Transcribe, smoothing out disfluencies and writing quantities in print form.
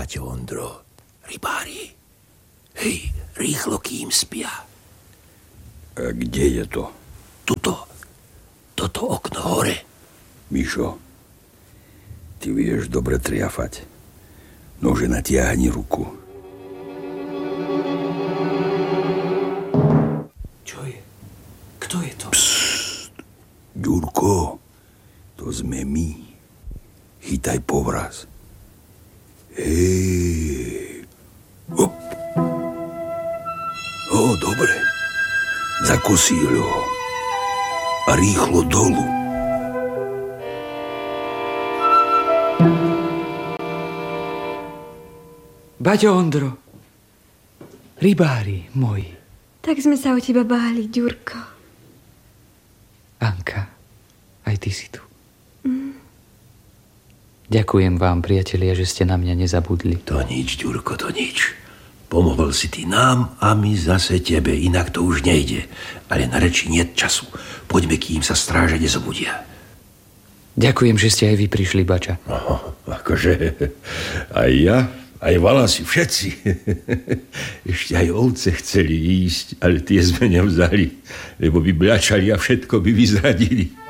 Baťo Ondro. Rybári. Hej, rýchlo, kým spia. A kde je to? Toto okno hore. Mišo, ty vieš dobre triafať. Nože natiahni ruku. Čo je? Kto je to? Psst, Ďurko, to sme my. Chytaj povraz. Hej. Hop. Dobre. Zakosíľ ho. A rýchlo dolu. Baťo Ondro, rybári moji. Tak sme sa o teba báli, Ďurko. Anka, aj ty si tu. Ďakujem vám, priatelia, že ste na mňa nezabudli. To nič, Ďurko, to nič. Pomohol si ty nám a my zase tebe, inak to už nejde. Ale na reči niet času. Poďme, kým sa stráže nezobudia. Ďakujem, že ste aj vy prišli, Bača. Akože aj ja, aj Valasi, všetci. Ešte aj ovce chceli ísť, ale tie sme nevzali, lebo by bľačali a všetko by vyzradili.